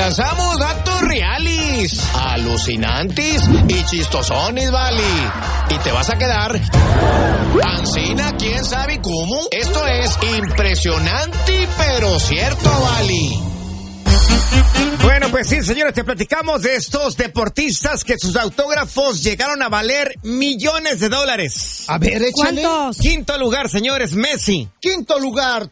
lanzamos datos reales, alucinantes y chistosones, vale. Y te vas a quedar ancina, quién sabe cómo. Esto es impresionante, pero cierto, vale. Bueno, pues sí, señores, te platicamos de estos deportistas que sus autógrafos llegaron a valer millones de dólares. A ver, échale. ¿Cuántos? Quinto lugar, señores, Messi. Quinto lugar.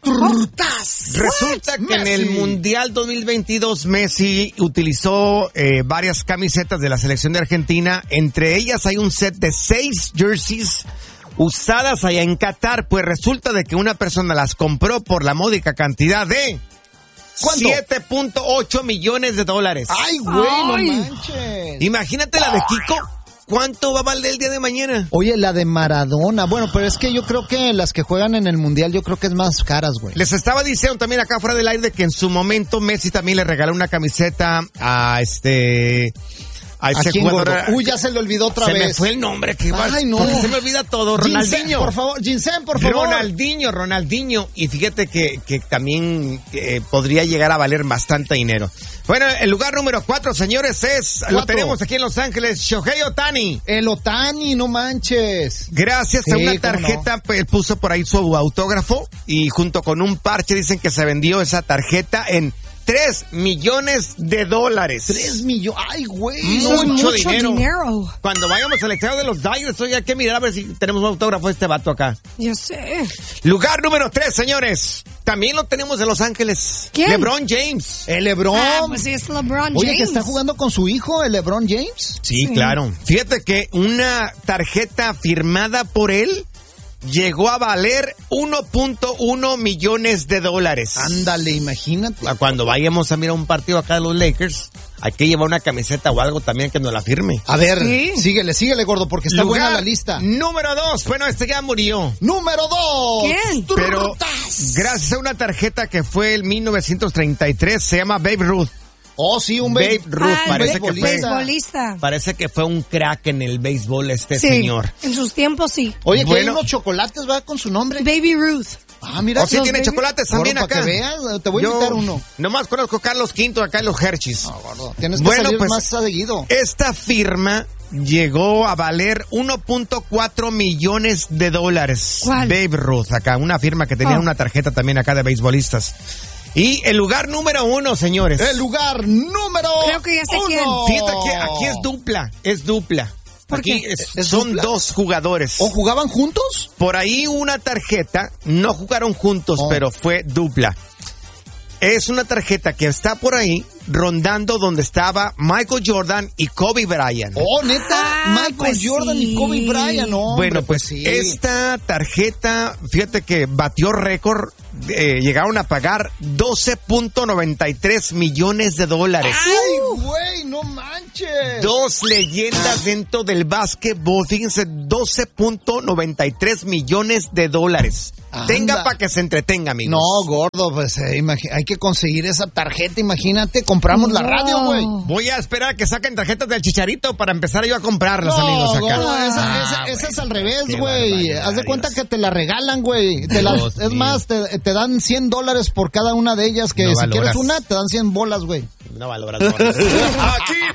Resulta que en el Mundial 2022 Messi utilizó varias camisetas de la selección de Argentina. Entre ellas hay un set de 6 jerseys usadas allá en Qatar. Pues resulta de que una persona las compró por la módica cantidad de... ¿Cuánto? 7.8 millones de dólares. Ay, güey, no manches. Imagínate la de Kiko. ¿Cuánto va a valer el día de mañana? Oye, la de Maradona. Bueno, pero es que yo creo que las que juegan en el Mundial, yo creo que es más caras, güey. Les estaba diciendo también acá fuera del aire de que en su momento Messi también le regaló una camiseta a ese jugador. Uy, ya se le olvidó otra vez. Se me fue el nombre. Ay, no. Se me olvida todo. Ronaldinho. Por favor, Ginseng, por favor. Ronaldinho. Y fíjate que también podría llegar a valer bastante dinero. Bueno, el lugar número 4, señores, lo tenemos aquí en Los Ángeles, Shohei Ohtani. El Ohtani, no manches. Gracias a una tarjeta, pues, puso por ahí su autógrafo y junto con un parche dicen que se vendió esa tarjeta en $3 millones. 3 millones. Ay, güey. Mucho dinero. Cuando vayamos al estadio de los Dodgers, hoy hay que mirar a ver si tenemos un autógrafo de este vato acá. Yo sé. Lugar número 3, señores. También lo tenemos en Los Ángeles. ¿Quién? LeBron James. El LeBron. Pues sí, es LeBron James. Oye, que está jugando con su hijo, el LeBron James. Sí, claro. Fíjate que una tarjeta firmada por él llegó a valer 1.1 millones de dólares. Ándale, imagínate. Cuando vayamos a mirar un partido acá de los Lakers, hay que llevar una camiseta o algo también que nos la firme. A ver, ¿sí? síguele, gordo, porque está buena la lista. Número 2, bueno, este ya murió. Número 2. ¿Quién? Pero gracias a una tarjeta que fue en 1933, se llama Babe Ruth. Oh, sí, un Babe Ruth, beisbolista. Parece que fue un crack en el béisbol señor. En sus tiempos sí. Oye, que hay unos chocolates, ¿va? Con su nombre. Baby Ruth. Ah, mira. ¿O sí tiene chocolates también acá? Para que veas, te voy a invitar uno. Nomás conozco Carlos V acá en los Hershey's. No, gordo, tienes que salir más seguido. Esta firma llegó a valer 1.4 millones de dólares. ¿Cuál? Babe Ruth, acá, una firma que tenía una tarjeta también acá de beisbolistas. Y el lugar número 1, señores. El lugar número 1. Creo que ya sé quién. Fíjate que aquí es dupla. Aquí son dupla? 2 jugadores. ¿O jugaban juntos? Por ahí una tarjeta, no jugaron juntos, pero fue dupla. Es una tarjeta que está por ahí rondando donde estaba Michael Jordan y Kobe Bryant. Oh, neta, Michael pues Jordan y Kobe Bryant, no. Bueno, pues sí. Esta tarjeta, fíjate que batió récord, llegaron a pagar 12.93 millones de dólares. ¡Ay, güey, no manches! 2 leyendas dentro del básquetbol, fíjense, 12.93 millones de dólares. Anda. Tenga para que se entretenga, amigos. No, gordo, pues hay que conseguir esa tarjeta, imagínate, compramos la radio, güey. Voy a esperar a que saquen tarjetas del Chicharito para empezar yo a comprarlas, amigos, acá. Gordo, esa es al revés, güey. Haz de cuenta que te la regalan, güey. Es más, te dan $100 por cada una de ellas, que no si quieres una, te dan 100 bolas, güey. No valoras. Aquí